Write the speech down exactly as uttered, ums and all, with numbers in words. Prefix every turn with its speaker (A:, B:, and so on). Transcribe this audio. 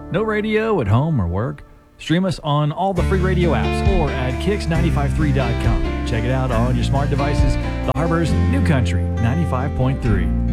A: No radio at home or work? Stream us on all the free radio apps or at kicks nine five three dot com. Check it out on your smart devices. The Harbor's New Country ninety-five point three.